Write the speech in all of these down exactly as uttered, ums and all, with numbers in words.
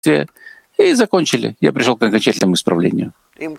и закончили. Я пришел к окончательному исправлению.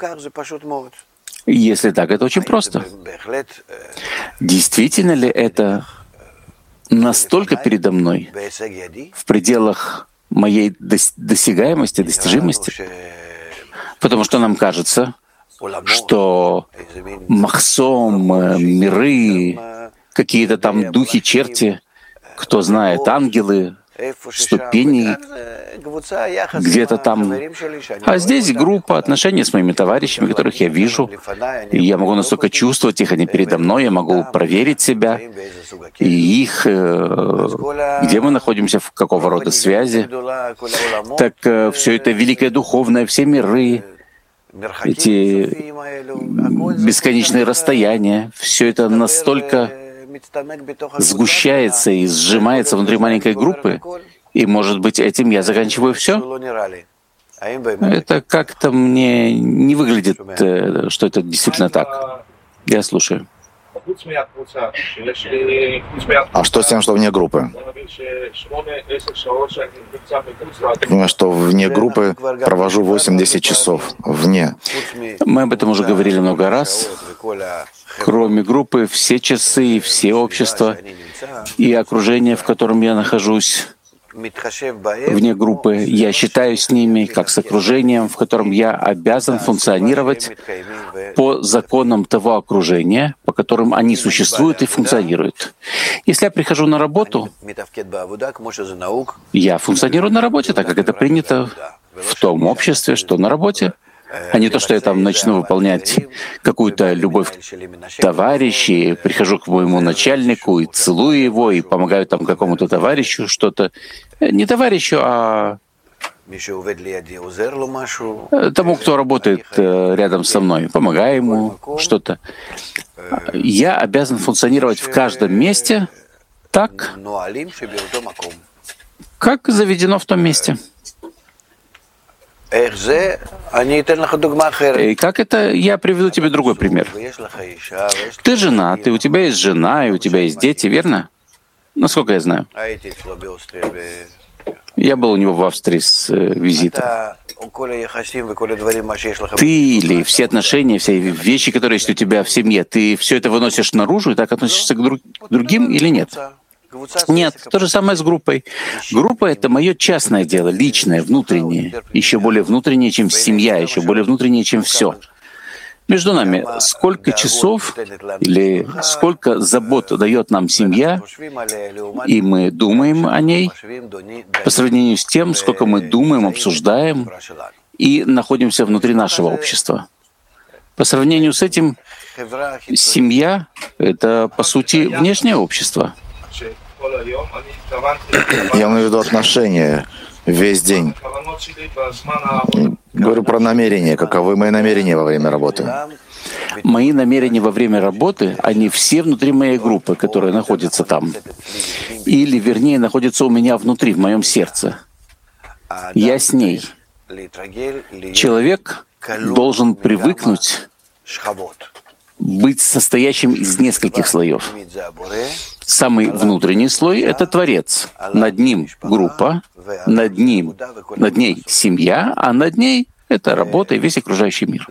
Если так, это очень просто. Действительно ли это настолько передо мной, в пределах моей досягаемости, достижимости? Потому что нам кажется, что махсом, миры, какие-то там духи, черти, кто знает, ангелы, ступени, где-то там. А здесь группа отношений с моими товарищами, которых я вижу, и я могу настолько чувствовать их, они передо мной, я могу проверить себя и их, где мы находимся, в какого рода связи. Так все это великое духовное, все миры, эти бесконечные расстояния, все это настолько сгущается и сжимается внутри маленькой группы, и, может быть, этим я заканчиваю все? Это как-то мне не выглядит, что это действительно так. Я слушаю. А что с тем, что вне группы? Понимаю, что вне группы провожу восемь-десять часов вне. Мы об этом уже говорили много раз. Кроме группы, все часы, все общества и окружение, в котором я нахожусь, вне группы, я считаю с ними как с окружением, в котором я обязан функционировать по законам того окружения, по которым они существуют и функционируют. Если я прихожу на работу, я функционирую на работе, так как это принято в том обществе, что на работе, а не то, что я там начну выполнять какую-то любовь к товарищу, и прихожу к моему начальнику и целую его, и помогаю там какому-то товарищу что-то. Не товарищу, а тому, кто работает рядом со мной. Помогаю ему что-то. Я обязан функционировать в каждом месте так, как заведено в том месте. И как это? Я приведу тебе другой пример. Ты женат, и у тебя есть жена, и у тебя есть дети, верно? Насколько я знаю. Я был у него в Австрии с э, визитом. Ты или все отношения, все вещи, которые есть у тебя в семье, ты все это выносишь наружу и так относишься к, друг, к другим или нет? Нет, то же самое с группой. Группа — это мое частное дело, личное, внутреннее, еще более внутреннее, чем семья, еще более внутреннее, чем все. Между нами сколько часов или сколько забот дает нам семья, и мы думаем о ней по сравнению с тем, сколько мы думаем, обсуждаем и находимся внутри нашего общества. По сравнению с этим, семья — это, по сути, внешнее общество. Я имею в виду отношения весь день. Говорю про намерения. Каковы мои намерения во время работы? Мои намерения во время работы, они все внутри моей группы, которая находится там. Или, вернее, находятся у меня внутри, в моем сердце. Я с ней. Человек должен привыкнуть быть состоящим из нескольких слоев. Самый внутренний слой — это Творец. Над ним группа, над ним, над ней семья, а над ней — это работа и весь окружающий мир.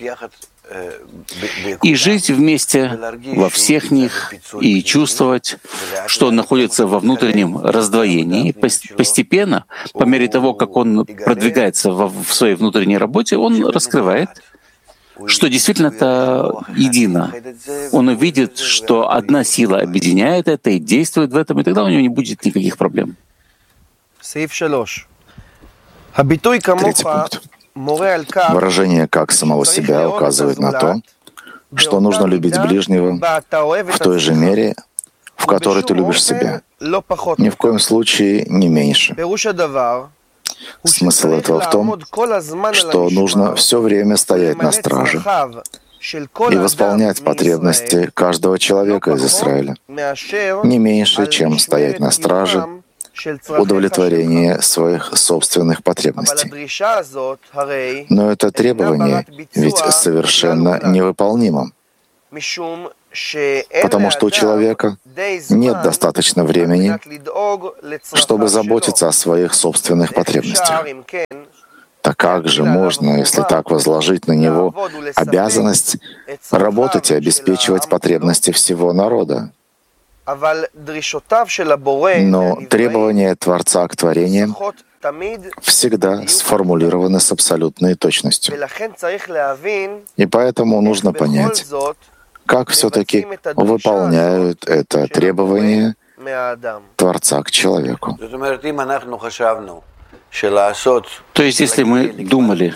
И жить вместе во всех них, и чувствовать, что он находится во внутреннем раздвоении. Постепенно, по мере того, как он продвигается в своей внутренней работе, он раскрывает, что действительно это едино. Он увидит, что одна сила объединяет это и действует в этом, и тогда у него не будет никаких проблем. Третий пункт. Выражение «как самого себя» указывает на то, что нужно любить ближнего в той же мере, в которой ты любишь себя. Ни в коем случае не меньше. Смысл этого в том, что нужно все время стоять на страже и восполнять потребности каждого человека из Израиля, не меньше, чем стоять на страже удовлетворения своих собственных потребностей. Но это требование ведь совершенно невыполнимо, Потому что у человека нет достаточно времени, чтобы заботиться о своих собственных потребностях. Так как же можно, если так, возложить на него обязанность работать и обеспечивать потребности всего народа? Но требования Творца к творениям всегда сформулированы с абсолютной точностью. И поэтому нужно понять, как все-таки выполняют это требование Творца к человеку. То есть, если мы думали,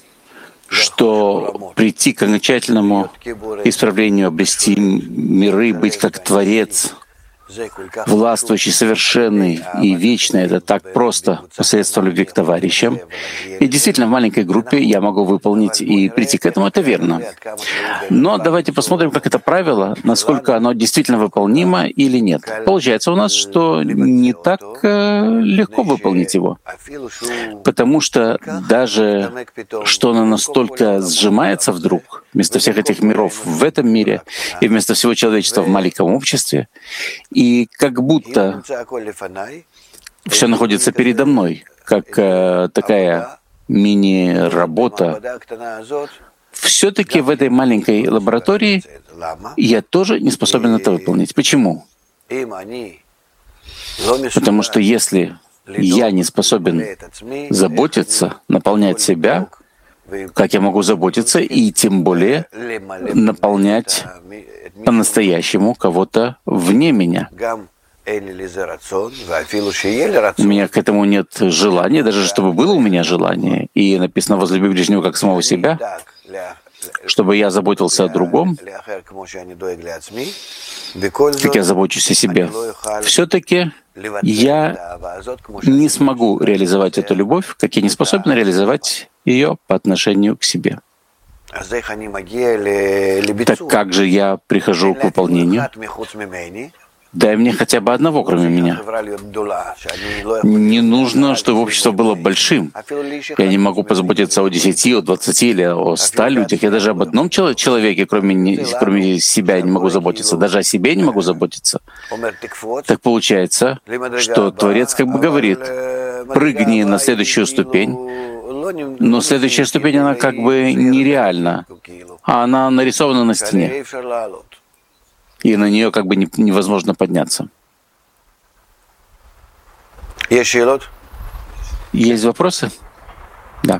что прийти к окончательному исправлению, обрести миры, быть как Творец, властвующий, совершенный и вечный, это так просто посредством любви к товарищам. И действительно, в маленькой группе я могу выполнить и прийти к этому, это верно. Но давайте посмотрим, как это правило, насколько оно действительно выполнимо или нет. Получается у нас, что не так легко выполнить его, потому что даже что оно настолько сжимается вдруг, вместо всех этих миров в этом мире и вместо всего человечества в маленьком обществе, и как будто все находится передо мной, как э, такая мини-работа. Все-таки в этой маленькой лаборатории я тоже не способен это выполнить. Почему? Потому что если я не способен заботиться, наполнять себя, как я могу заботиться и тем более наполнять по-настоящему кого-то вне меня? У меня к этому нет желания, даже чтобы было у меня желание. И написано «возлюби ближнего как самого себя», чтобы я заботился о другом, как я забочусь о себе. Все-таки я не смогу реализовать эту любовь, как я не способен реализовать ее по отношению к себе. Так как же я прихожу к выполнению? Дай мне хотя бы одного, кроме меня. Не нужно, чтобы общество было большим. Я не могу позаботиться о десяти, о двадцати или о ста людях. Я даже об одном человеке, кроме, кроме себя, не могу заботиться. Даже о себе не могу заботиться. Так получается, что Творец как бы говорит, прыгни на следующую ступень, но следующая ступень, она как бы нереальна, а она нарисована на стене. И на нее как бы невозможно подняться. Есть вопросы? Да.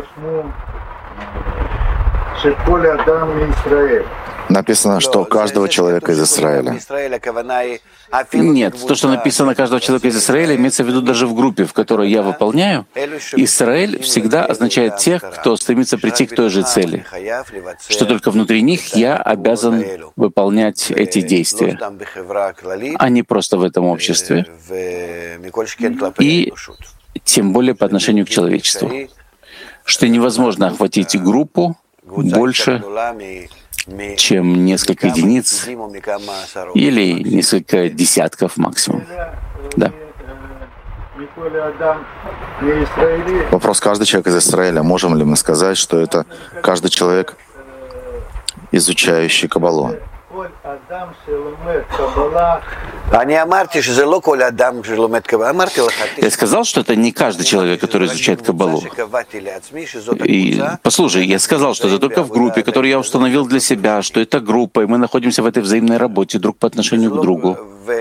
Написано, что каждого человека из Израиля. Нет, то, что написано каждого человека из Израиля, имеется в виду даже в группе, в которой я выполняю. Израиль всегда означает тех, кто стремится прийти к той же цели, что только внутри них я обязан выполнять эти действия, а не просто в этом обществе, и тем более по отношению к человечеству, что невозможно охватить группу больше, чем несколько единиц или несколько десятков максимум. Да. Вопрос: каждый человек из Израиля. Можем ли мы сказать, что это каждый человек, изучающий Каббалу? Я сказал, что это не каждый человек, который изучает Каббалу. И послушай, я сказал, что это только в группе, которую я установил для себя, что это группа, и мы находимся в этой взаимной работе друг по отношению к другу.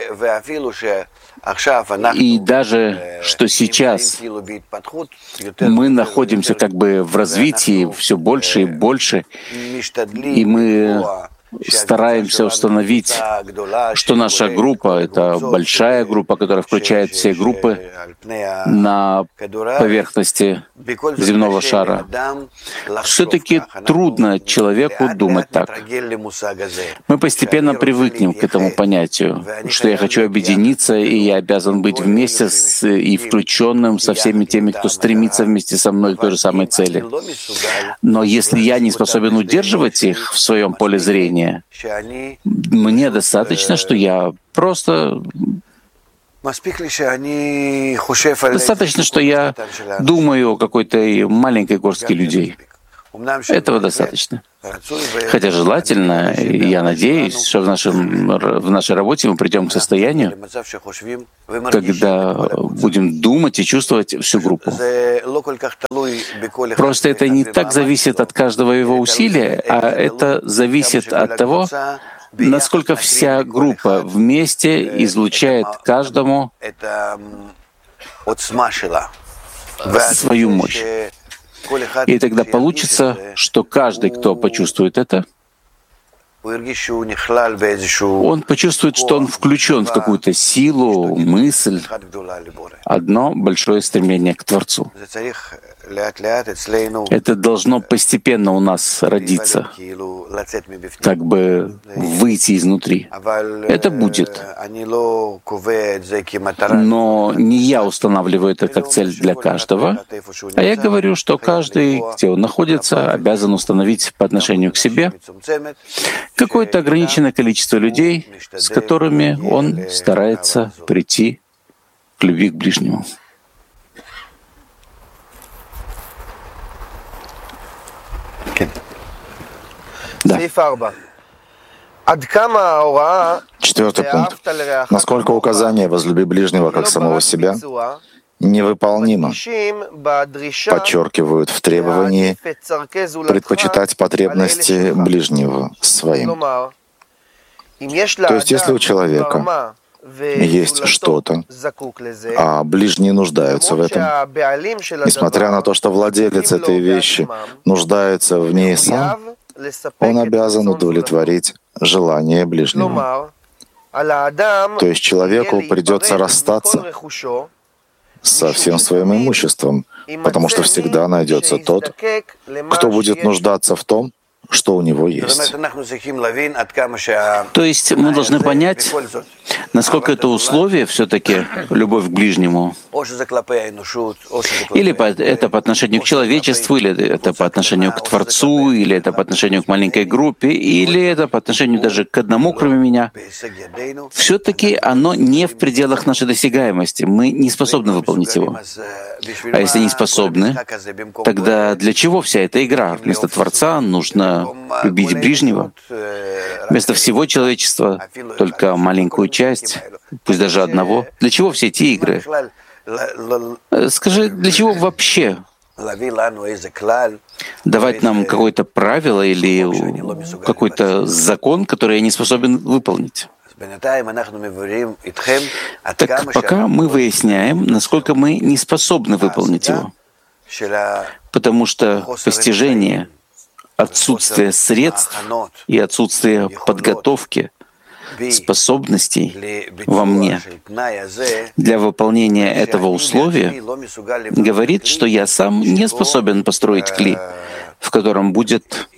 И даже что сейчас мы находимся как бы в развитии все больше и больше, и мы стараемся установить, что наша группа — это большая группа, которая включает все группы на поверхности земного шара. Все-таки трудно человеку думать так. Мы постепенно привыкнем к этому понятию, что я хочу объединиться, и я обязан быть вместе с, и включенным со всеми теми, кто стремится вместе со мной к той же самой цели. Но если я не способен удерживать их в своем поле зрения, мне достаточно, что я просто... Достаточно, что я думаю о какой-то маленькой горстке людей. Этого достаточно. Хотя желательно, и я надеюсь, что в, нашем, в нашей работе мы придем к состоянию, когда будем думать и чувствовать всю группу. Просто это не так зависит от каждого его усилия, а это зависит от того, насколько вся группа вместе излучает каждому свою мощь. И тогда получится, что каждый, кто почувствует это, он почувствует, что он включен в какую-то силу, мысль, одно большое стремление к Творцу. Это должно постепенно у нас родиться, как бы выйти изнутри. Это будет. Но не я устанавливаю это как цель для каждого, а я говорю, что каждый, где он находится, обязан установить по отношению к себе какое-то ограниченное количество людей, с которыми он старается прийти к любви к ближнему. Да. Четвертый пункт. Насколько указание «возлюби ближнего как самого себя» невыполнимо, подчеркивают в требовании предпочитать потребности ближнего своим. То есть, если у человека есть что-то, а ближние нуждаются в этом, несмотря на то, что владелец этой вещи нуждается в ней сам, он обязан удовлетворить желание ближнего. То есть человеку придется расстаться со всем своим имуществом, потому что всегда найдется тот, кто будет нуждаться в том, что у него есть. То есть мы должны понять, насколько это условие все-таки любовь к ближнему, или это по отношению к человечеству, или это по отношению к Творцу, или это по отношению к маленькой группе, или это по отношению даже к одному, кроме меня. Все-таки оно не в пределах нашей досягаемости. Мы не способны выполнить его. А если не способны, тогда для чего вся эта игра? Вместо Творца нужно любить ближнего. Вместо всего человечества только маленькую часть, пусть даже одного. Для чего все эти игры? Скажи, для чего вообще давать нам какое-то правило или какой-то закон, который я не способен выполнить? Так пока мы выясняем, насколько мы не способны выполнить его. Потому что постижение, отсутствие средств и отсутствие подготовки, способностей во мне для выполнения этого условия говорит, что я сам не способен построить кли, в котором будет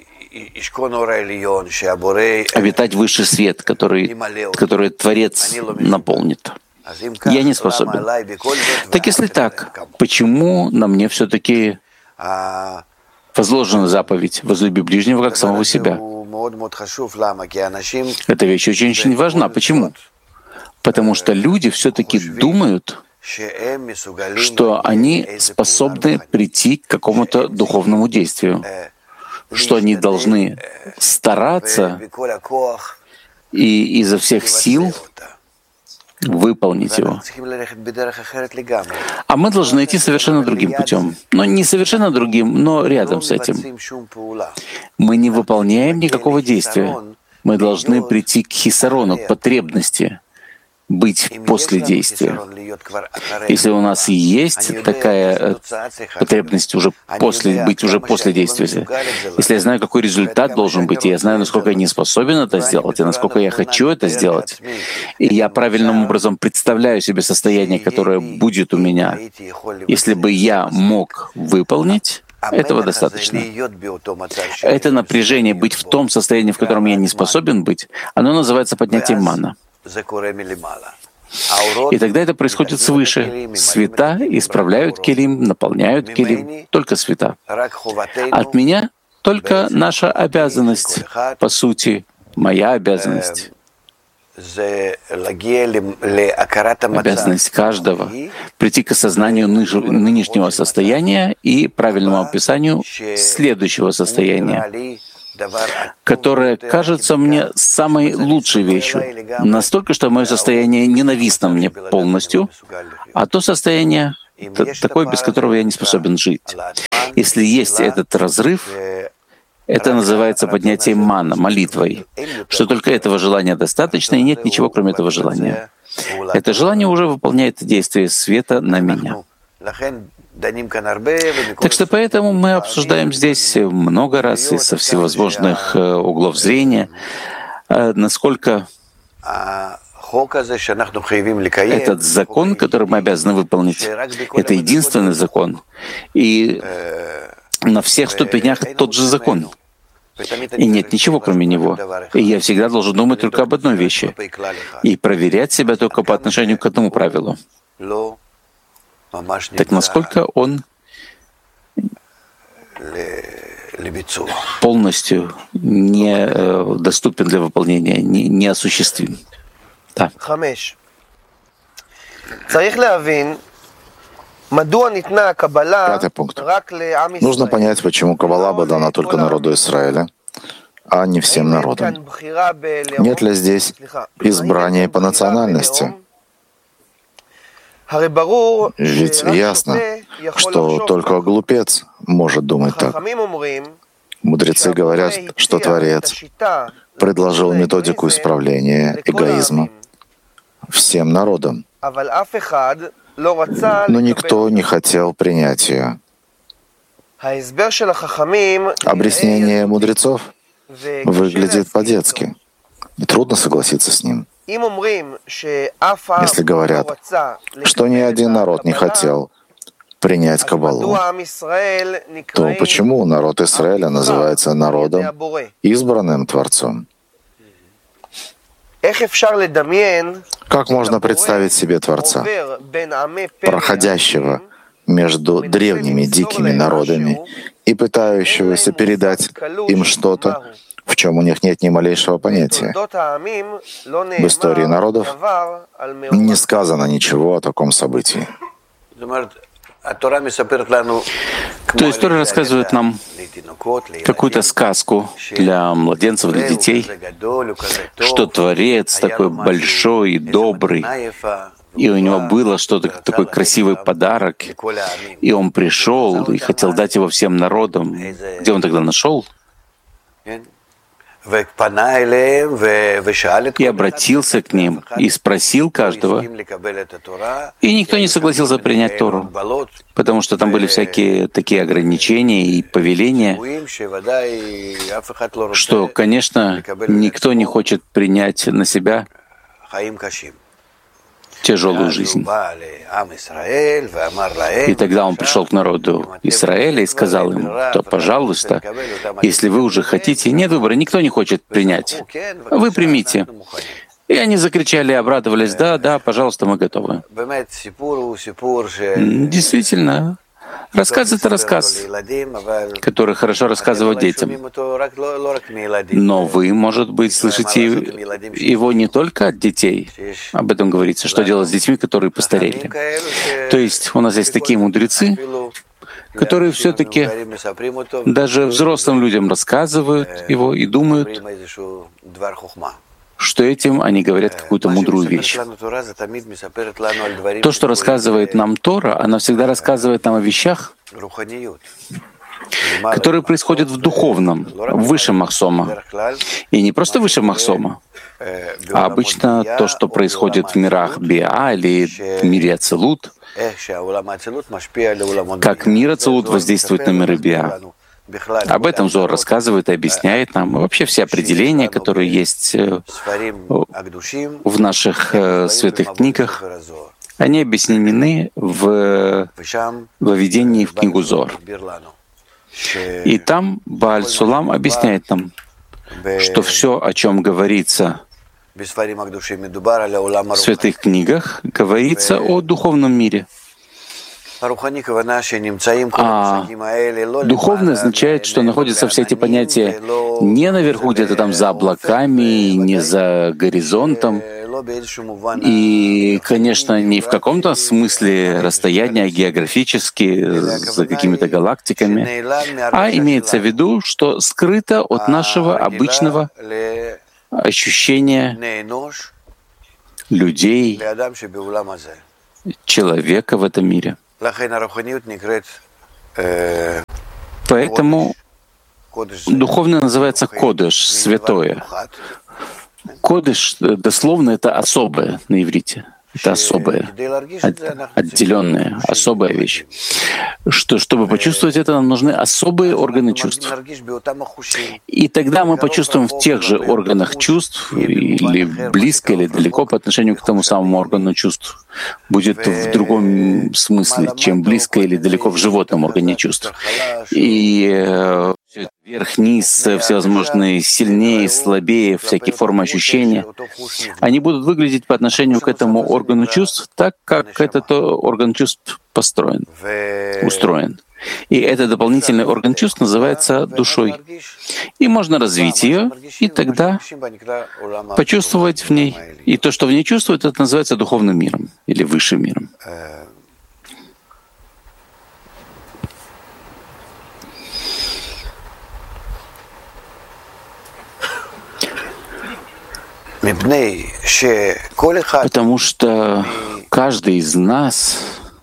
обитать высший свет, который, который Творец наполнит. Я не способен. Так если так, почему на мне все-таки возложена заповедь «возлюби ближнего как самого себя»? Эта вещь очень-очень важна. Почему? Потому что люди все-таки думают, что они способны прийти к какому-то духовному действию, что они должны стараться и изо всех сил выполнить его. А мы должны идти совершенно другим путем. Но не совершенно другим, но рядом с этим. Мы не выполняем никакого действия. Мы должны прийти к хисарону, к потребности быть после действия. Если у нас есть такая потребность уже после, быть уже после действия, если я знаю, какой результат должен быть, и я знаю, насколько я не способен это сделать, и насколько я хочу это сделать, и я правильным образом представляю себе состояние, которое будет у меня, если бы я мог выполнить, этого достаточно. Это напряжение быть в том состоянии, в котором я не способен быть, оно называется поднятием мана. И тогда это происходит свыше. Света исправляют келим, наполняют келим, только света. От меня только наша обязанность, по сути, моя обязанность Обязанность каждого — прийти к осознанию нынешнего состояния и правильному описанию следующего состояния, которое кажется мне самой лучшей вещью, настолько, что мое состояние ненавистно мне полностью, а то состояние такое, без которого я не способен жить. Если есть этот разрыв, это называется поднятием мана, молитвой, что только этого желания достаточно, и нет ничего, кроме этого желания. Это желание уже выполняет действие света на меня. Так что поэтому мы обсуждаем здесь много раз и со всевозможных углов зрения, насколько этот закон, который мы обязаны выполнить, это единственный закон. И на всех ступенях тот же закон. И нет ничего, кроме него. И я всегда должен думать только об одной вещи и проверять себя только по отношению к одному правилу. Так насколько он полностью недоступен для выполнения, не, неосуществим. Да. Пятый пункт. Нужно понять, почему Каббала была дана только народу Израиля, а не всем народам. Нет ли здесь избрания по национальности? Ведь ясно, что только глупец может думать так. Мудрецы говорят, что Творец предложил методику исправления эгоизма всем народам, но никто не хотел принять ее. Объяснение мудрецов выглядит по-детски. Трудно согласиться с ним. Если говорят, что ни один народ не хотел принять Каббалу, то почему народ Израиля называется народом, избранным Творцом? Как можно представить себе Творца, проходящего между древними дикими народами и пытающегося передать им что-то, в чем у них нет ни малейшего понятия? В истории народов не сказано ничего о таком событии. То есть Тора рассказывает нам какую-то сказку для младенцев, для детей, что Творец такой большой и добрый, и у него было что-то, такой красивый подарок, и он пришел и хотел дать его всем народам. Где он тогда нашел? И обратился к ним, и спросил каждого. И никто не согласился принять Тору, потому что там были всякие такие ограничения и повеления, что, конечно, никто не хочет принять на себя тяжелую жизнь. И тогда он пришел к народу Израиля и сказал им, то, пожалуйста, если вы уже хотите, нет выбора, никто не хочет принять. Вы примите. И они закричали, обрадовались, да, да, пожалуйста, мы готовы. Действительно, рассказ — это рассказ, который хорошо рассказывать детям. Но вы, может быть, слышите его не только от детей. Об этом говорится, что делать с детьми, которые постарели. То есть у нас есть такие мудрецы, которые все-таки даже взрослым людям рассказывают его и думают, что этим они говорят какую-то мудрую вещь. То, что рассказывает нам Тора, она всегда рассказывает нам о вещах, которые происходят в духовном, в высшем Махсома. И не просто выше Махсома, а обычно то, что происходит в мирах Биа или в мире Ацилут, как мир Ацилут воздействует на миры Биа. Об этом Зоар рассказывает и объясняет нам. И вообще все определения, которые есть в наших святых книгах, они объяснены в введении в книгу Зоар. И там Бааль Сулам объясняет нам, что все, о чем говорится в святых книгах, говорится о духовном мире. А духовно означает, что находятся все эти понятия не наверху, где-то там за облаками, не за горизонтом, и, конечно, не в каком-то смысле расстояния географически, за какими-то галактиками, а имеется в виду, что скрыто от нашего обычного ощущения людей, человека в этом мире. Поэтому духовное называется кодеш, святое. Кодеш, дословно, это особое на иврите. Это особая, отделенная, особая вещь. Что, чтобы почувствовать это, нам нужны особые органы чувств. И тогда мы почувствуем в тех же органах чувств, или близко, или далеко по отношению к тому самому органу чувств. Будет в другом смысле, чем близко или далеко в животном органе чувств. И вверх-вниз, всевозможные сильнее, слабее, всякие формы ощущения, они будут выглядеть по отношению к этому органу чувств так, как этот орган чувств построен, устроен. И этот дополнительный орган чувств называется душой. И можно развить ее, и тогда почувствовать в ней. И то, что в ней чувствует, это называется духовным миром или высшим миром. Потому что каждый из нас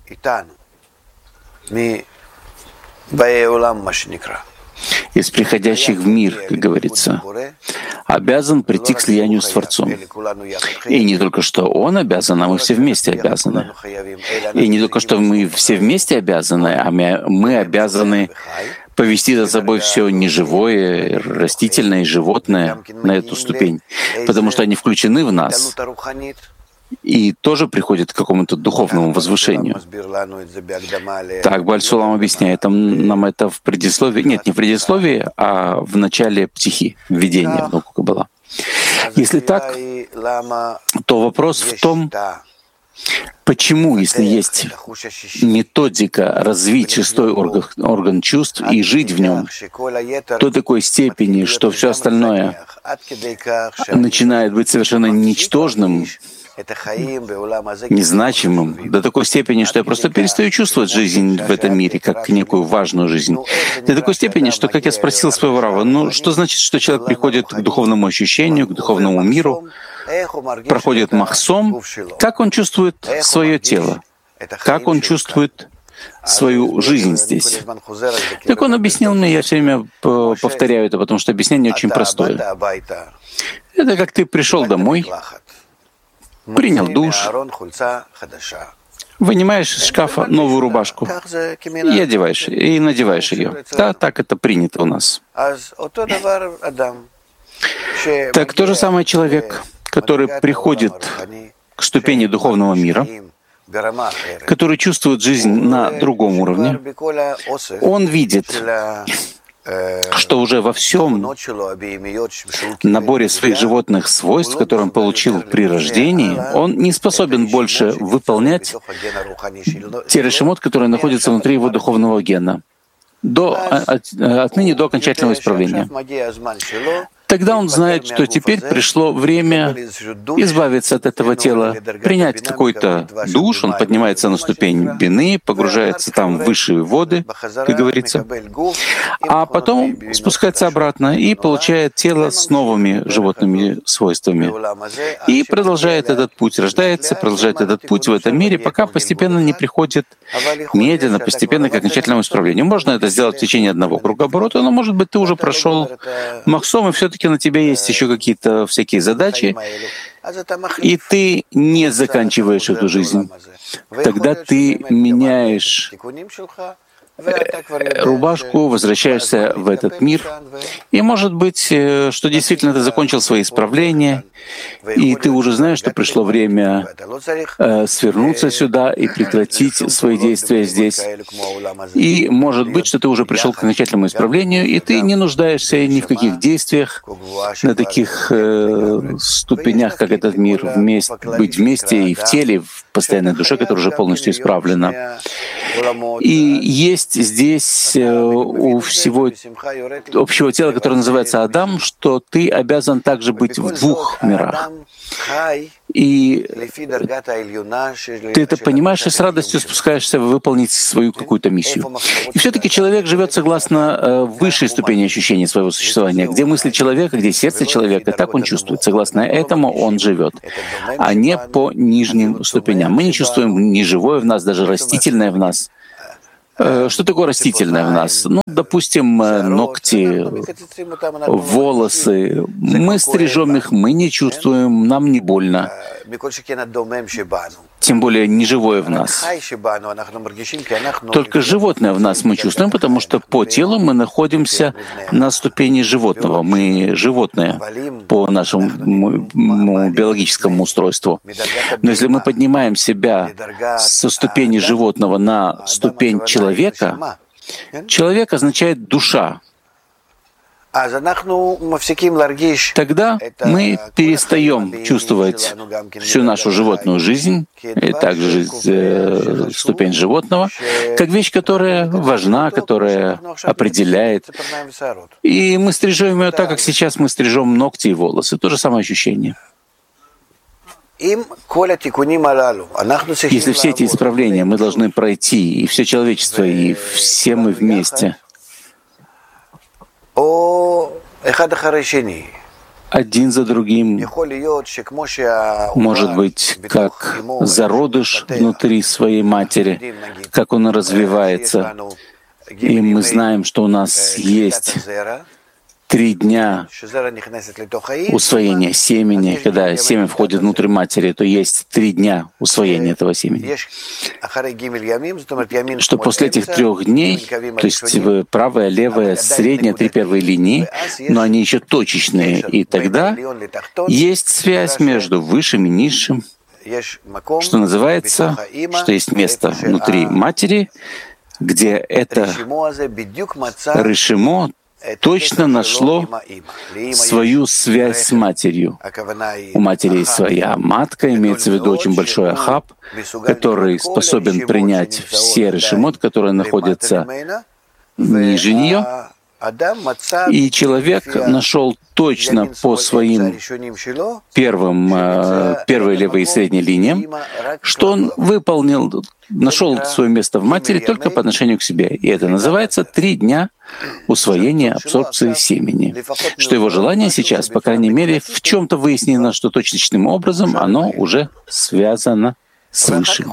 из приходящих в мир, как говорится, обязан прийти к слиянию с Творцом. И не только что он обязан, а мы все вместе обязаны. И не только что мы все вместе обязаны, а мы, мы обязаны повести за собой все неживое, растительное и животное на эту ступень, потому что они включены в нас и тоже приходят к какому-то духовному возвышению. Так Бааль Сулам объясняет нам это в предисловии, нет, не в предисловии, а в начале психи, введения в науку Каббала. Если так, то вопрос в том, почему, если есть методика развить шестой орган, орган чувств и жить в нем до такой степени, что все остальное начинает быть совершенно ничтожным, незначимым, до такой степени, что я просто перестаю чувствовать жизнь в этом мире как некую важную жизнь. До такой степени, что, как я спросил своего рава, ну что значит, что человек приходит к духовному ощущению, к духовному миру, проходит махсом, как он чувствует свое тело, как он чувствует свою жизнь здесь. Так он объяснил мне, я все время повторяю это, потому что объяснение очень простое. Это как ты пришел домой, принял душ, вынимаешь из шкафа новую рубашку и одеваешь, и надеваешь ее. Да, так это принято у нас. Так то же самое человек, который приходит к ступени духовного мира, который чувствует жизнь на другом уровне, он видит, что уже во всем наборе своих животных свойств, которые он получил при рождении, он не способен больше выполнять те решимот, которые находятся внутри его духовного гена, до, от, отныне до окончательного исправления. Тогда он знает, что теперь пришло время избавиться от этого тела, принять какой-то душ, он поднимается на ступень бины, погружается там в высшие воды, как говорится, а потом спускается обратно и получает тело с новыми животными свойствами. И продолжает этот путь, рождается, продолжает этот путь в этом мире, пока постепенно не приходит медленно, постепенно к окончательному исправлению. Можно это сделать в течение одного кругооборота, но, может быть, ты уже прошел махсом, и все-таки на тебе есть еще какие-то всякие задачи, и ты не заканчиваешь эту жизнь. Тогда ты меняешь рубашку, возвращаешься в этот мир, и может быть, что действительно ты закончил свои исправления, и ты уже знаешь, что пришло время э, свернуться сюда и прекратить свои действия здесь. И может быть, что ты уже пришел к окончательному исправлению, и ты не нуждаешься ни в каких действиях на таких э, ступенях, как этот мир, вместе, быть вместе и в теле, в постоянной душе, которая уже полностью исправлена. И есть здесь у всего общего тела, которое называется Адам, что ты обязан также быть в двух мирах. И ты это понимаешь и с радостью спускаешься выполнить свою какую-то миссию. И все-таки человек живет согласно высшей ступени ощущения своего существования, где мысли человека, где сердце человека, так он чувствует. Согласно этому он живет, а не по нижним ступеням. Мы не чувствуем ни живое в нас, даже растительное в нас. Что такое растительное в нас? Ну, допустим, ногти, волосы. Мы стрижем их, мы не чувствуем, нам не больно. Тем более неживое в нас. Только животное в нас мы чувствуем, потому что по телу мы находимся на ступени животного. Мы животные по нашему биологическому устройству. Но если мы поднимаем себя со ступени животного на ступень человека, человек означает душа. Тогда мы перестаем чувствовать всю нашу животную жизнь, и также э, ступень животного, как вещь, которая важна, которая определяет. И мы стрижем ее так, как сейчас мы стрижем ногти и волосы. То же самое ощущение. Если все эти исправления мы должны пройти, и все человечество, и все мы вместе, один за другим, может быть, как зародыш внутри своей матери, как он развивается. И мы знаем, что у нас есть три дня усвоения семени. Когда семя входит внутрь матери, то есть три дня усвоения этого семени. Что после этих трех дней, то есть правая, левая, средняя, три первые линии, но они еще точечные, и тогда есть связь между высшим и низшим, что называется, что есть место внутри матери, где это решимо точно нашло свою связь с матерью. У матери есть своя матка, имеется в виду очень большой ахаб, который способен принять все решимот, которые находятся ниже нее. И человек нашел точно по своим первым, первой, левой и средней линиям, что он выполнил, нашел свое место в матери только по отношению к себе. И это называется три дня усвоения абсорбции семени. Что его желание сейчас, по крайней мере, в чем-то выяснено, что точечным образом оно уже связано с Высшим.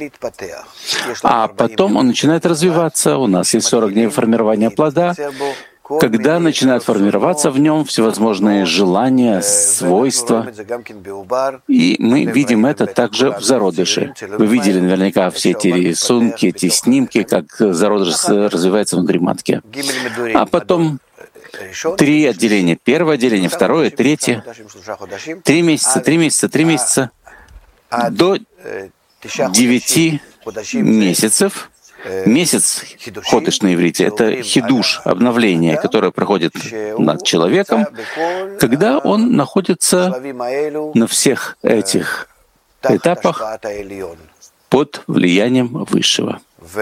А потом он начинает развиваться. У нас есть сорок дней формирования плода, когда начинают формироваться в нем всевозможные желания, свойства. И мы видим это также в зародыше. Вы видели наверняка все эти рисунки, эти снимки, как зародыш развивается внутри матки. А потом три отделения. Первое отделение, второе, третье. Три месяца, три месяца, три месяца. До девяти месяцев. Месяц, ходыш на иврите, это хидуш, обновление, которое проходит над человеком, когда он находится на всех этих этапах под влиянием Высшего.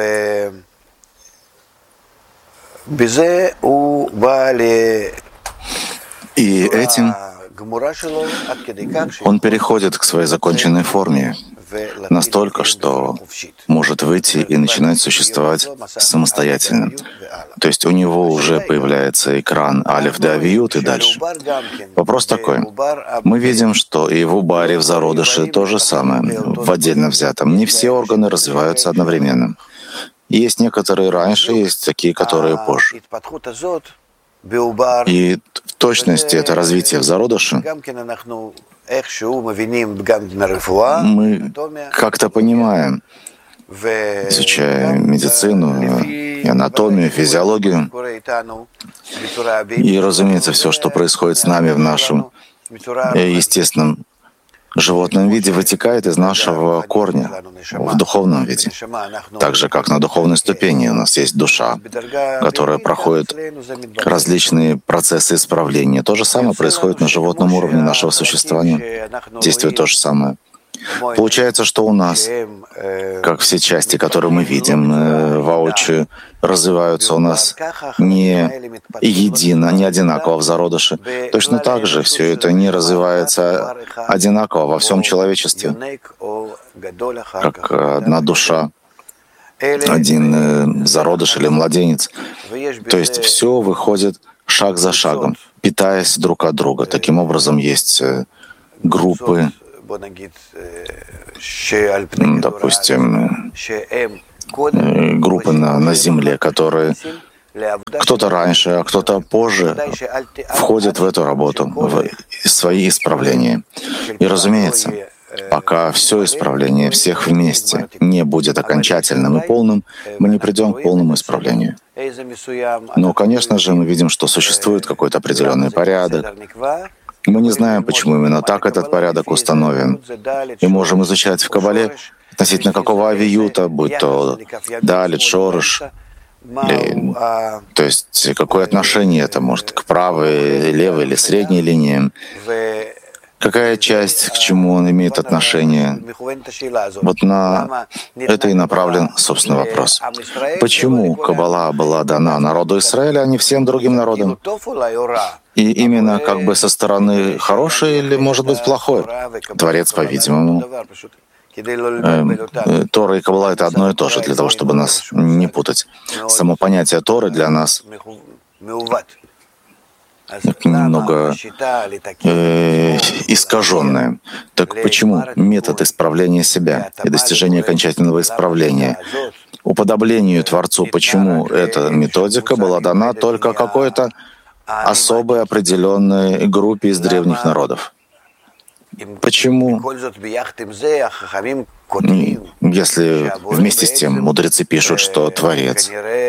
И этим он переходит к своей законченной форме, настолько, что может выйти и начинать существовать самостоятельно. То есть у него уже появляется экран Алеф де Авиют и дальше. Вопрос такой. Мы видим, что и в Убаре, в зародыше то же самое, в отдельно взятом. Не все органы развиваются одновременно. Есть некоторые раньше, есть такие, которые позже. И в точности это развитие в зародыше мы как-то понимаем, изучая медицину, и анатомию, физиологию. И, разумеется, все, что происходит с нами в нашем естественном животном виде, вытекает из нашего корня в духовном виде. Так же, как на духовной ступени у нас есть душа, которая проходит различные процессы исправления. То же самое происходит на животном уровне нашего существования. Действует то же самое. Получается, что у нас, как все части, которые мы видим воочию, развиваются у нас не едино, не одинаково в зародыше. Точно так же все это не развивается одинаково во всем человечестве, как одна душа, один зародыш или младенец. То есть все выходит шаг за шагом, питаясь друг от друга. Таким образом, есть группы, допустим, группы на, на Земле, которые кто-то раньше, а кто-то позже входят в эту работу, в свои исправления. И, разумеется, пока все исправление всех вместе не будет окончательным и полным, мы не придем к полному исправлению. Но, конечно же, мы видим, что существует какой-то определенный порядок. Мы не знаем, почему именно так этот порядок установлен. И можем изучать в Кабале относительно какого авиюта, будь то далит, шорыш, или, то есть какое отношение это может к правой, левой или средней линии, какая часть, к чему он имеет отношение. Вот на это и направлен, собственно, вопрос. Почему Каббала была дана народу Израиля, а не всем другим народам? И именно как бы со стороны хорошей или, может быть, плохой? Творец, по-видимому. Тора и Каббала — это одно и то же, для того, чтобы нас не путать. Само понятие Торы для нас немного э, искаженное. Так почему метод исправления себя и достижения окончательного исправления, уподоблению Творцу, почему эта методика была дана только какой-то особой определенной группе из древних народов? Почему, если вместе с тем мудрецы пишут, что Творец,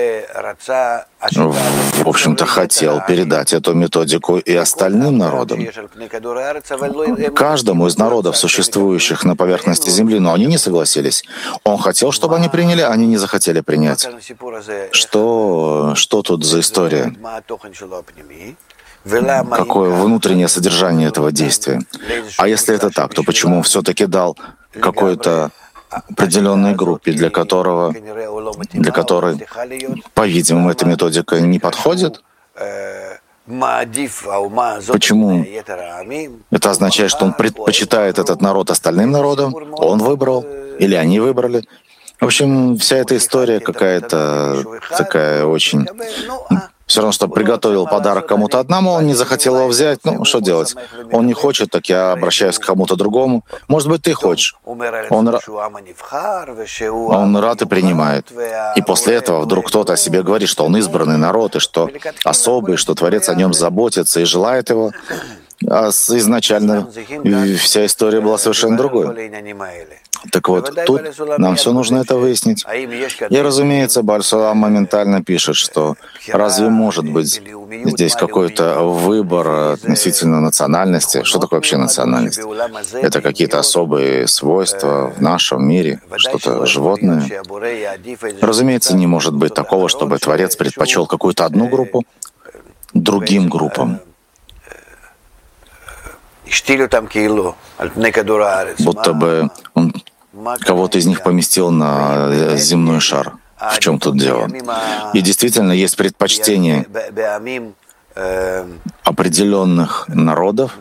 в общем-то, хотел передать эту методику и остальным народам, каждому из народов, существующих на поверхности Земли, но они не согласились. Он хотел, чтобы они приняли, а они не захотели принять. Что, что тут за история? Какое внутреннее содержание этого действия? А если это так, то почему он все-таки дал какой-то определенной группе, для которого, для которой, по-видимому, эта методика не подходит? Почему? Это означает, что он предпочитает этот народ остальным народам? Он выбрал? Или они выбрали? В общем, вся эта история какая-то такая очень... Все равно, что приготовил подарок кому-то одному, он не захотел его взять. Ну, что делать? Он не хочет, так я обращаюсь к кому-то другому. Может быть, ты хочешь. Он, он рад и принимает. И после этого вдруг кто-то о себе говорит, что он избранный народ, и что особый, что Творец о нем заботится и желает его. А изначально вся история была совершенно другой. Так вот, тут нам все нужно это выяснить. И, разумеется, Бааль Сулам моментально пишет, что разве может быть здесь какой-то выбор относительно национальности? Что такое вообще национальность? Это какие-то особые свойства в нашем мире, что-то животное? Разумеется, не может быть такого, чтобы Творец предпочел какую-то одну группу другим группам. Будто бы он кого-то из них поместил на земной шар. В чем тут дело? И действительно есть предпочтение определенных народов,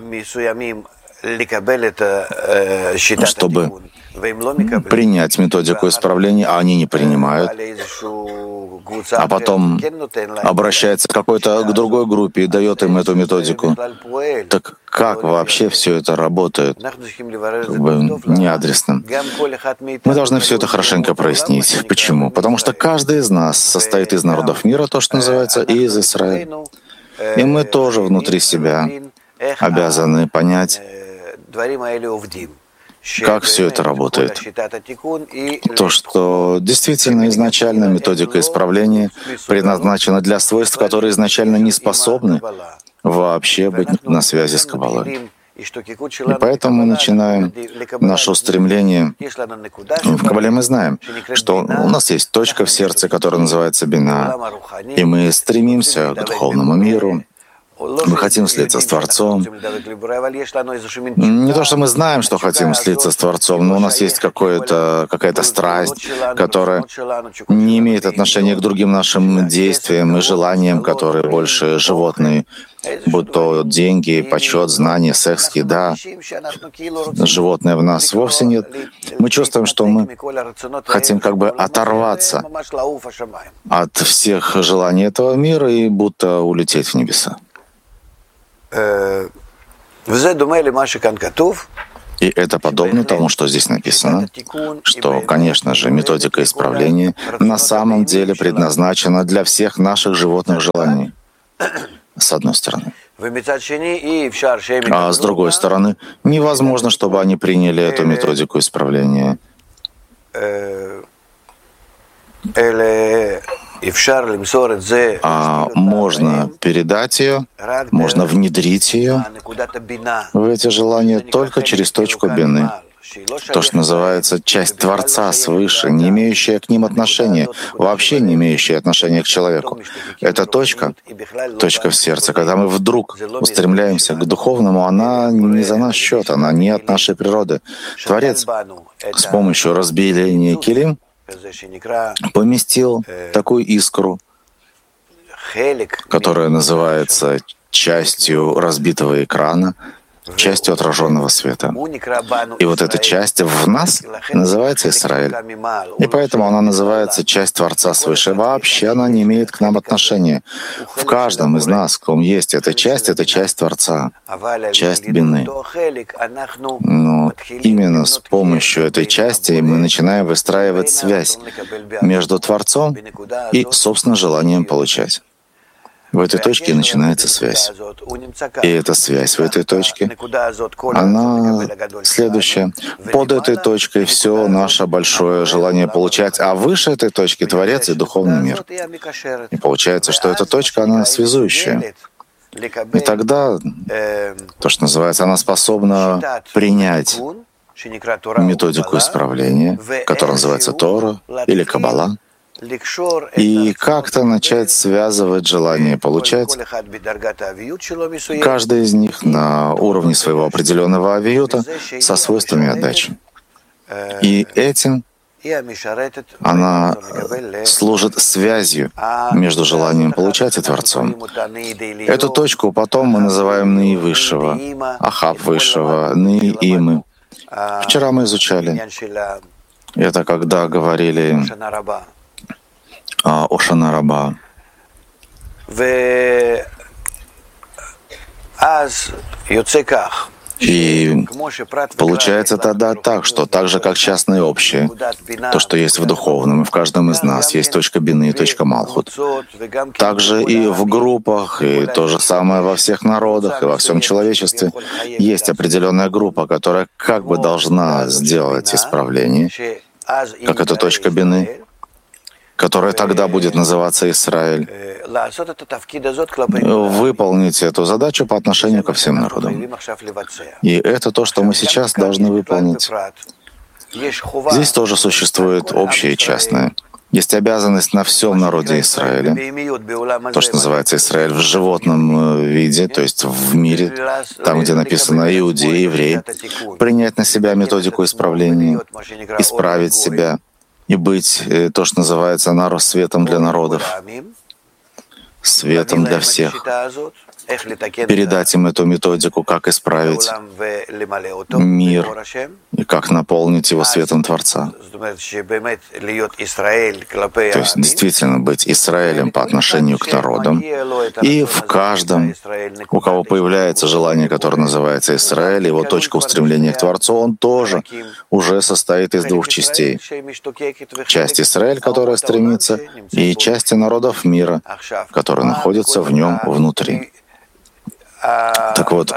чтобы принять методику исправления, а они не принимают, а потом обращается к какой-то к другой группе и дает им эту методику. Так как вообще все это работает? Как бы неадресно. Мы должны все это хорошенько прояснить. Почему? Потому что каждый из нас состоит из народов мира, то, что называется, и из Израиля. И мы тоже внутри себя обязаны понять, Как все это работает? То, что действительно изначально методика исправления предназначена для свойств, которые изначально не способны вообще быть на связи с Каббалой. И поэтому мы начинаем наше устремление. В Каббале мы знаем, что у нас есть точка в сердце, которая называется Бина, и мы стремимся к духовному миру. Мы хотим слиться с Творцом. Не то, что мы знаем, что хотим слиться с Творцом, но у нас есть какое-то, какая-то страсть, которая не имеет отношения к другим нашим действиям и желаниям, которые больше животные, будь то деньги, почет, знания, секс, еда. Животное в нас вовсе нет. Мы чувствуем, что мы хотим как бы оторваться от всех желаний этого мира и будто улететь в небеса. И это подобно тому, что здесь написано, что, конечно же, методика исправления на самом деле предназначена для всех наших животных желаний, с одной стороны. А с другой стороны, невозможно, чтобы они приняли эту методику исправления. А можно передать ее, можно внедрить ее в эти желания только через точку бины. То, что называется часть Творца свыше, не имеющая к ним отношения, вообще не имеющая отношения к человеку. Эта точка, точка в сердце, когда мы вдруг устремляемся к духовному, она не за наш счет, она не от нашей природы. Творец с помощью разбиения килим поместил такую искру, которая называется частью разбитого экрана, частью отраженного света. И вот эта часть в нас называется Израиль. И поэтому она называется часть Творца свыше. Вообще она не имеет к нам отношения. В каждом из нас, в ком есть эта часть, это часть Творца, часть Бины. Но именно с помощью этой части мы начинаем выстраивать связь между Творцом и, собственно, желанием получать. В этой точке начинается связь. И эта связь в этой точке, она следующая. Под этой точкой все наше большое желание получать, а выше этой точки — Творец и духовный мир. И получается, что эта точка, она связующая. И тогда, то, что называется, она способна принять методику исправления, которая называется Тора или Каббала, и как-то начать связывать желание получать, каждый из них на уровне своего определенного авиюта со свойствами отдачи. И этим она служит связью между желанием получать и Творцом. Эту точку потом мы называем Ны Высшего, Ахав Высшего, Ны Имы. Вчера мы изучали это, когда говорили о Шана Раба. И получается тогда так, что так же, как частные общие, то, что есть в духовном, и в каждом из нас есть точка Бины и точка Малхут. Также и в группах, и то же самое во всех народах, и во всем человечестве есть определенная группа, которая как бы должна сделать исправление, как эта точка Бины, которая тогда будет называться Израиль, выполнить эту задачу по отношению ко всем народам. И это то, что мы сейчас должны выполнить. Здесь тоже существует общее и частное. Есть обязанность на всем народе Израиля, то, что называется Израиль в животном виде, то есть в мире, там, где написано «иудеи», «евреи», принять на себя методику исправления, исправить себя, и быть, то, что называется, народ светом для народов, светом для всех. Передать им эту методику, как исправить мир и как наполнить его светом Творца. То есть действительно быть Израилем по отношению к народам. И в каждом, у кого появляется желание, которое называется Израиль, его точка устремления к Творцу, он тоже уже состоит из двух частей. Часть Израиль, которая стремится, и части народов мира, которые находятся в нем внутри. Так вот,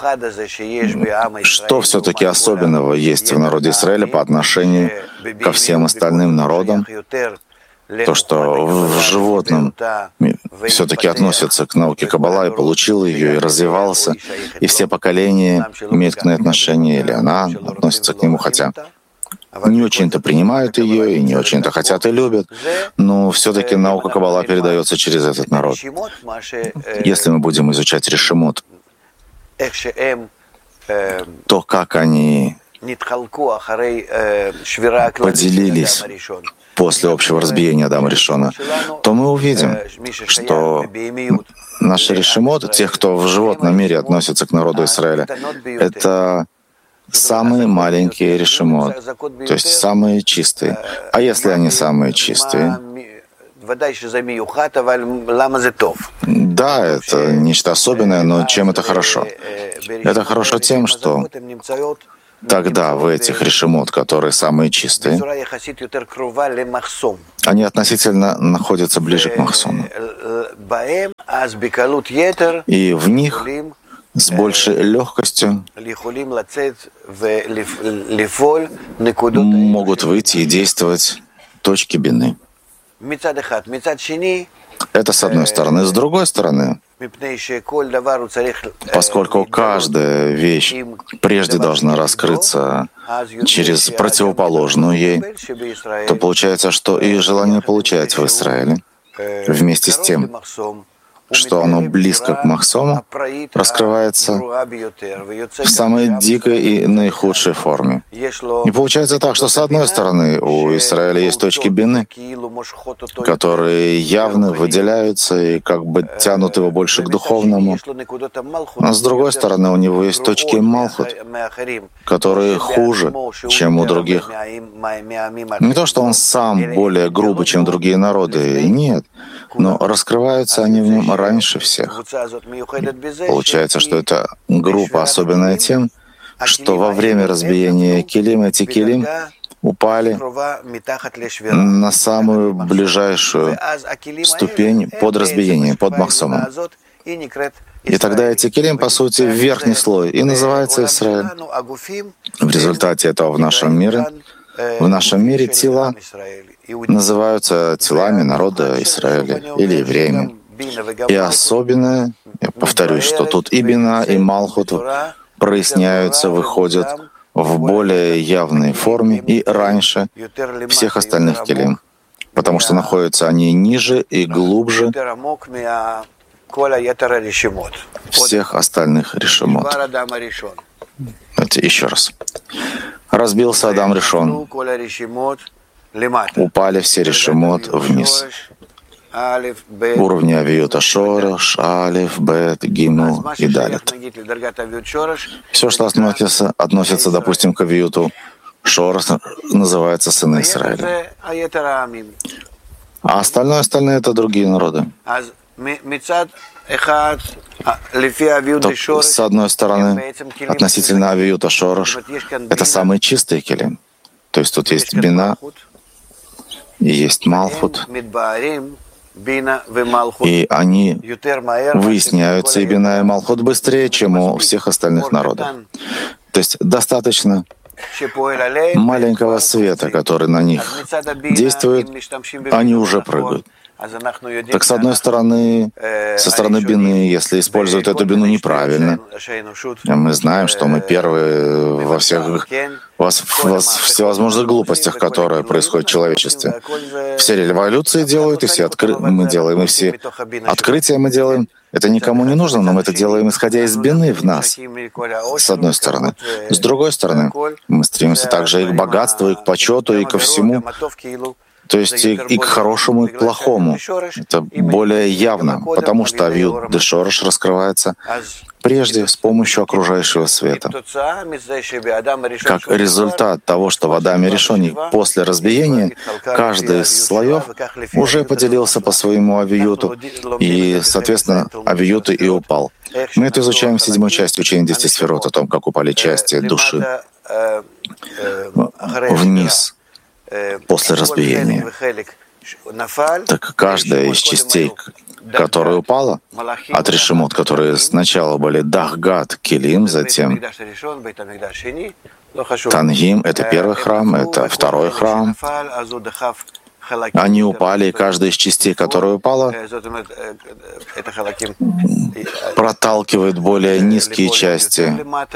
что все-таки особенного есть в народе Израиля по отношению ко всем остальным народам? То, что в животном все-таки относятся к науке Каббала, и получил ее, и развивался, и все поколения имеют к ней отношение, или она относится к нему, хотя не очень-то принимают ее, и не очень-то хотят и любят, но все-таки наука Каббала передается через этот народ. Если мы будем изучать решимот, то, как они поделились после общего разбиения Адама Ришона, то мы увидим, что наши решимот, тех, кто в животном мире относится к народу Израиля, это самые маленькие решимот, то есть самые чистые. А если они самые чистые? Да, это нечто особенное, но чем это хорошо? Это хорошо тем, что тогда в этих решимот, которые самые чистые, они относительно находятся ближе к Махсону. И в них с большей легкостью могут выйти и действовать точки бины. Это с одной стороны. С другой стороны, поскольку каждая вещь прежде должна раскрыться через противоположную ей, то получается, что и желание получать в Израиле вместе с тем, что оно близко к Махсому, раскрывается в самой дикой и наихудшей форме. И получается так, что с одной стороны у Израиля есть точки бины, которые явно выделяются и как бы тянут его больше к духовному, а с другой стороны у него есть точки Малхут, которые хуже, чем у других. Не то, что он сам более грубый, чем другие народы, нет, но раскрываются они в нем раньше всех. И получается, что эта группа особенная тем, что во время разбиения килим эти килим упали на самую ближайшую ступень под разбиением, под Махсомом. И тогда эти килим, по сути, верхний слой, и называется Израиль. В результате этого в нашем мире, в нашем мире тела называются телами народа Израиля или евреями. И особенное, я повторюсь, что тут и бина, и малхут проясняются, выходят в более явной форме и раньше всех остальных келим, потому что находятся они ниже и глубже всех остальных решимот. Давайте еще раз. Разбился Адам Ришон. Упали все решимот вниз. Уровни авиюта шорош, алиф, бет, гимл и далит. Все, что относится, относится, допустим, к авиюту шорош, называется сыны Израиля. А остальное, остальные — это другие народы. То, с одной стороны, относительно авиюта шорош, это самые чистые келим. То есть тут есть бина и есть малхут. И они выясняются, и бина, и малхут, быстрее, чем у всех остальных народов. То есть достаточно маленького света, который на них действует, они уже прыгают. Так, с одной стороны, со стороны бины, если используют эту бину неправильно, мы знаем, что мы первые во всех во всевозможных глупостях, которые происходят в человечестве. Все революции делают, и все откры... мы делаем, и все открытия мы делаем. Это никому не нужно, но мы это делаем, исходя из бины в нас, с одной стороны. С другой стороны, мы стремимся также и к богатству, и к почету, и ко всему. То есть и, и к хорошему, и к плохому. Это более явно, потому что авиют де шорош раскрывается прежде с помощью окружающего света. Как результат того, что в Адаме Ришоне после разбиения каждый из слоев уже поделился по своему авиюту, и, соответственно, авиют и упал. Мы это изучаем в седьмой части учения десяти сферот, о том, как упали части души вниз после разбиения. Так каждая из частей, которая упала, от решемот, которые сначала были Дахгат, Келим, затем Тангим — это первый храм, это второй храм. Они упали, и каждая из частей, которая упала, проталкивает более низкие части,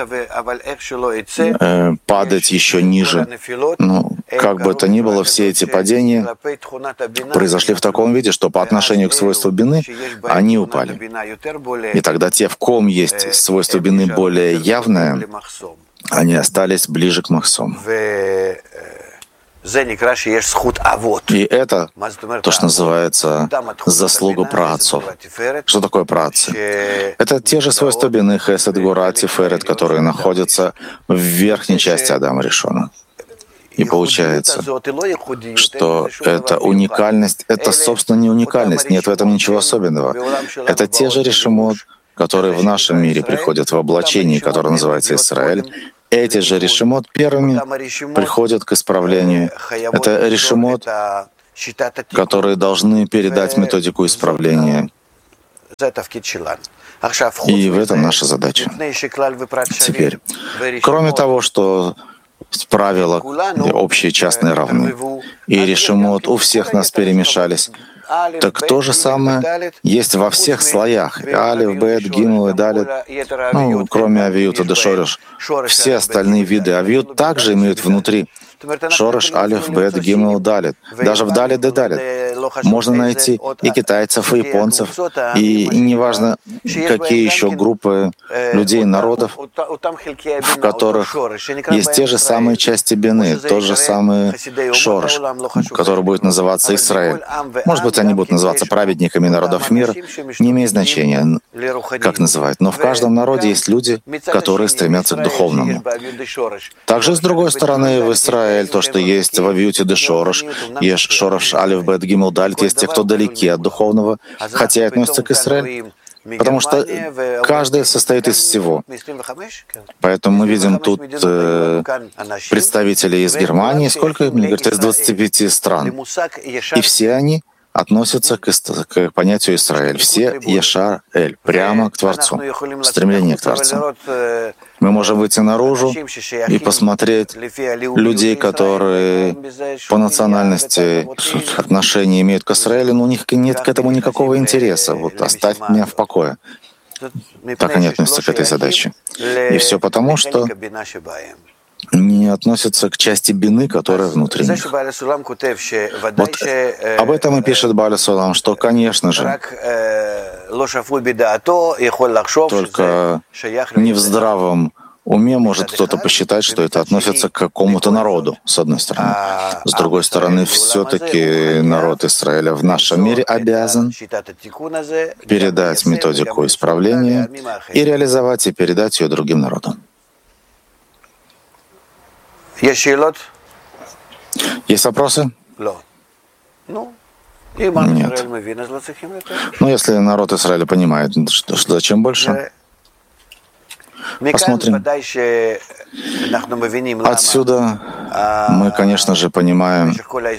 э, падать еще ниже. Ну, как бы то ни было, все эти падения произошли в таком виде, что по отношению к свойству бины они упали. И тогда те, в ком есть свойство бины более явное, они остались ближе к махсому. И это то, что называется заслуга праотцов. Что такое праотцы? Это те же свойства бины, хесед, гура, тиферет, которые находятся в верхней части Адама Ришона. И получается, что эта уникальность, это, собственно, не уникальность, нет в этом ничего особенного. Это те же решемот, которые в нашем мире приходят в облачении, которое называется Израиль. Эти же решемот первыми приходят к исправлению. Это решемот, которые должны передать методику исправления. И в этом наша задача. Теперь, кроме того, что правила общие, частные, равны, и решемот у всех нас перемешались, так то же самое есть во всех слоях. Алиф, Бет, Гимл и Далит. Ну, кроме авиюта да шореш. Все остальные виды авиют также имеют внутри шореш, алиф, бет, гимл, далит. Даже в далит и далит можно найти и китайцев, и японцев, и неважно, какие еще группы людей, народов, в которых есть те же самые части бины, тот же самый шореш, который будет называться Израиль. Может быть, они будут называться праведниками народов мира, не имеет значения, как называют. Но в каждом народе есть люди, которые стремятся к духовному. Также, с другой стороны, в Израиль то, что есть в авиюте де шорош, еш шорош, алиф, бет, гимл, далит, есть те, кто далеки от духовного, хотя и относятся к Израилю. Потому что каждый состоит из всего. Поэтому мы видим тут э, представителей из Германии, сколько им, мне говорят, из двадцати пяти стран. И все они относятся к, к понятию Израиль. Все Ешар-Эль, прямо к Творцу, стремление к Творцу. Мы можем выйти наружу и посмотреть людей, которые по национальности отношения имеют к Израилю, но у них нет к этому никакого интереса. Вот оставь меня в покое. Так они относятся к этой задаче. И все потому, что не относятся к части бины, которая внутри них. Вот об этом и пишет Бааля Сулам, что, конечно же, только не в здравом уме может кто-то посчитать, что это относится к какому-то народу, с одной стороны. С другой стороны, все-таки народ Израиля в нашем мире обязан передать методику исправления и реализовать и передать ее другим народам. Есть вопросы? Нет. Ну, если народ Израиля понимает, что, что зачем больше? Посмотрим. Отсюда мы, конечно же, понимаем,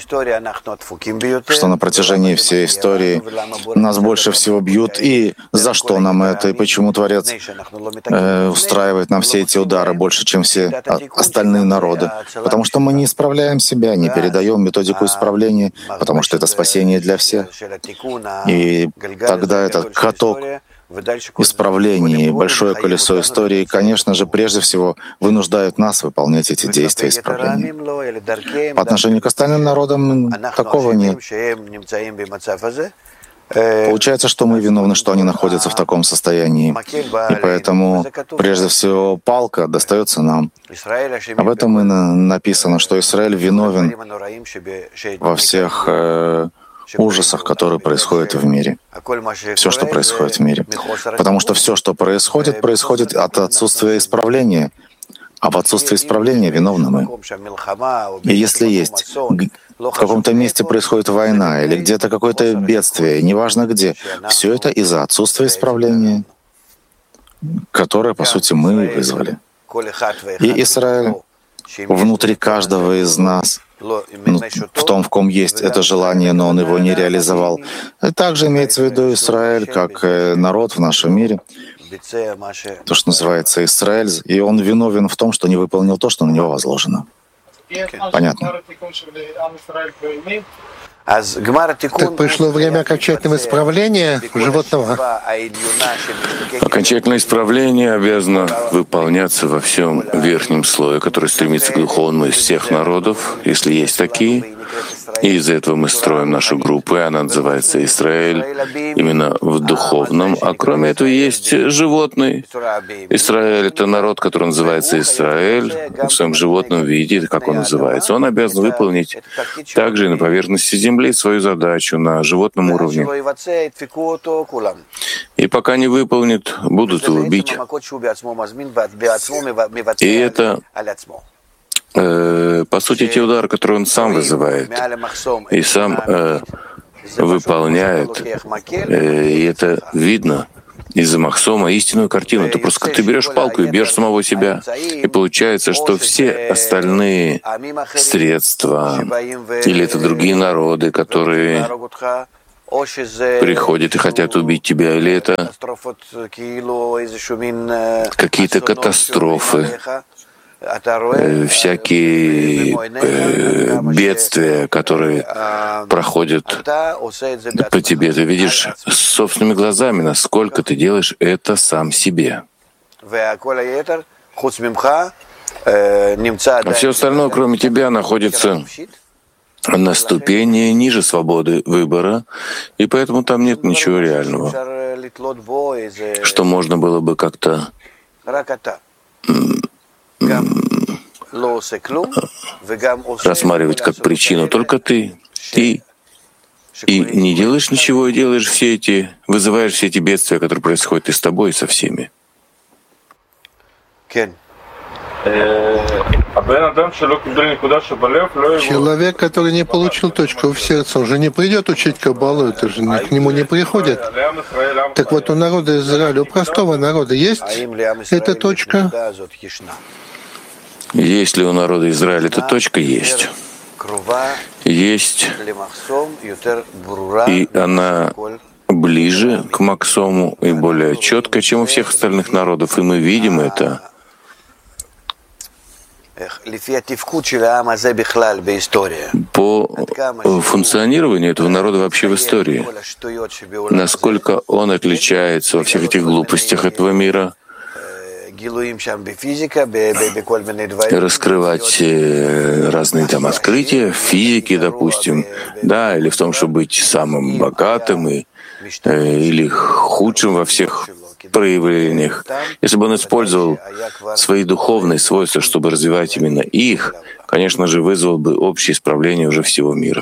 что на протяжении всей истории нас больше всего бьют, и за что нам это, и почему Творец э, устраивает нам все эти удары больше, чем все остальные народы. Потому что мы не исправляем себя, не передаем методику исправления, потому что это спасение для всех. И тогда этот каток исправление и большое колесо истории, конечно же, прежде всего вынуждают нас выполнять эти действия исправления. По отношению к остальным народам такого нет. Получается, что мы виновны, что они находятся в таком состоянии. И поэтому, прежде всего, палка достается нам. Об этом и написано, что Израиль виновен во всех э, ужасах, которые происходят в мире. Все, что происходит в мире. Потому что все, что происходит, происходит от отсутствия исправления. А в отсутствии исправления виновны мы. И если есть в каком-то месте происходит война или где-то какое-то бедствие, неважно где, все это из-за отсутствия исправления, которое, по сути, мы вызвали. И Израиль внутри каждого из нас Ну, в том, в ком есть это желание, но он его не реализовал. И также имеется в виду Израиль, как народ в нашем мире, то, что называется Израиль, и он виновен в том, что не выполнил то, что на него возложено. Понятно. Так пришло время окончательного исправления животного. Окончательное исправление обязано выполняться во всем верхнем слое, который стремится к духовному из всех народов, если есть такие. И из-за этого мы строим нашу группу, и она называется Израиль, именно в духовном. А кроме этого есть животный. Израиль — это народ, который называется Израиль в своем животном виде, как он называется. Он обязан выполнить также и на поверхности земли свою задачу на животном уровне. И пока не выполнит, будут его бить. И это по сути, те удары, которые он сам вызывает и сам э, выполняет, э, и это видно из-за Махсома, истинную картину. Ты просто ты берешь палку и бьешь самого себя, и получается, что все остальные средства, или это другие народы, которые приходят и хотят убить тебя, или это какие-то катастрофы, всякие э, бедствия, которые проходят по тебе. Ты видишь собственными глазами, насколько ты делаешь это сам себе. А все остальное, кроме тебя, находится на ступени ниже свободы выбора, и поэтому там нет ничего реального, что можно было бы как-то рассматривать как причину. Только ты, ты и не делаешь ничего, и делаешь все эти, вызываешь все эти бедствия, которые происходят и с тобой, и со всеми. Человек, который не получил точку в сердце, он же не придет учить Каббалу, это же к нему не приходит. Так вот, у народа Израиля, у простого народа есть эта точка? Есть ли у народа Израиля эта точка? Есть. Есть. И она ближе к Максому и более четкая, чем у всех остальных народов. И мы видим это по функционированию этого народа вообще в истории. Насколько он отличается во всех этих глупостях этого мира, раскрывать разные там открытия в физике, допустим, да, или в том, чтобы быть самым богатым и, или худшим во всех проявлениях. Если бы он использовал свои духовные свойства, чтобы развивать именно их, конечно же, вызвал бы общее исправление уже всего мира.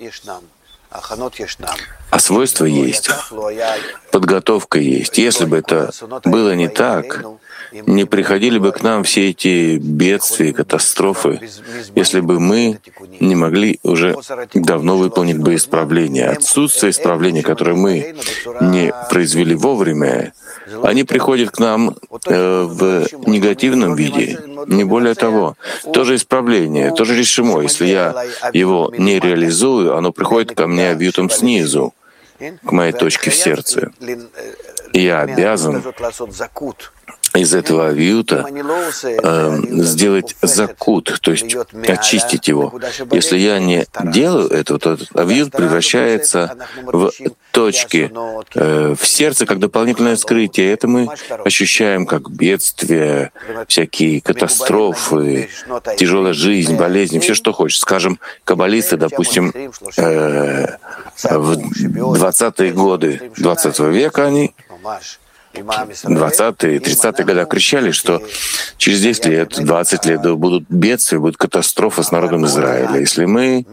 А свойства есть, подготовка есть. Если бы это было не так, не приходили бы к нам все эти бедствия, катастрофы, если бы мы не могли уже давно выполнить бы исправление. Отсутствие исправления, которое мы не произвели вовремя, они приходят к нам э, в негативном виде, не более того. То же исправление, то же решимо. Если я его не реализую, оно приходит ко мне объютом снизу, к моей точке в сердце. И я обязан из этого авиута э, сделать закут, то есть очистить его. Если я не делаю этого, то этот авиут превращается в точки э, в сердце, как дополнительное скрытие. Это мы ощущаем как бедствия, всякие катастрофы, тяжелая жизнь, болезни, все, что хочешь. Скажем, каббалисты, допустим, э, в двадцатые годы двадцатого века они двадцатые, тридцатые годы кричали, что через десять лет, двадцать лет будут бедствия, будет катастрофа с народом Израиля. Если мы...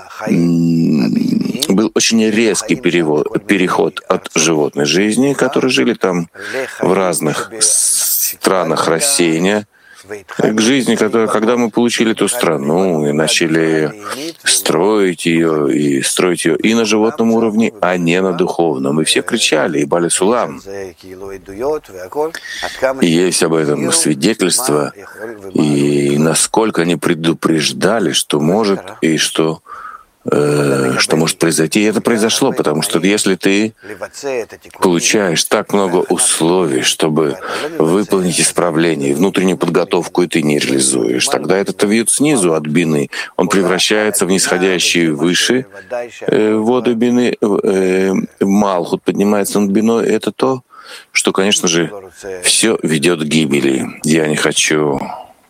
Был очень резкий перевод, переход от животной жизни, которые жили там в разных странах рассеяния, к жизни, которая, когда мы получили эту страну и начали строить ее, и строить ее и на животном уровне, а не на духовном. И все кричали, и Бали Сулам. И есть об этом свидетельство, и насколько они предупреждали, что может и что что может произойти. И это произошло, потому что если ты получаешь так много условий, чтобы выполнить исправление, внутреннюю подготовку, и ты не реализуешь, тогда этот авиют снизу от бины, он превращается в нисходящие выше э, воды бины, э, Малхут поднимается над биной. Это то, что, конечно же, все ведет к гибели. Я не хочу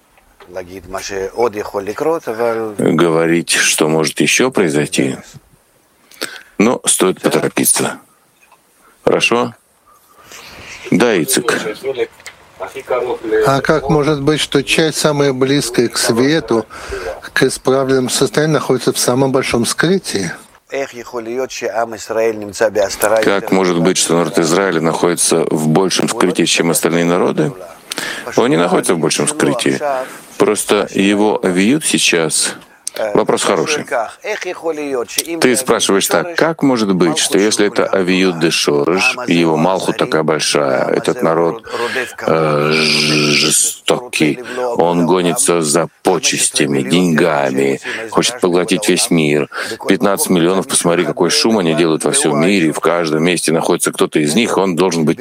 говорить, что может еще произойти, но стоит поторопиться. Хорошо? Да, Ицик. А как может быть, что часть самая близкая к свету, к исправленному состоянию, находится в самом большом скрытии? Как может быть, что народ Израиля находится в большем скрытии, чем остальные народы? Он не находится в большем скрытии. Просто его авиют сейчас. Вопрос хороший. Ты спрашиваешь так, как может быть, что если это авиют де Шореш, и его Малхут такая большая, этот народ э, жестокий, он гонится за почестями, деньгами, хочет поглотить весь мир. пятнадцать миллионов, посмотри, какой шум они делают во всем мире, в каждом месте находится кто-то из них, он должен быть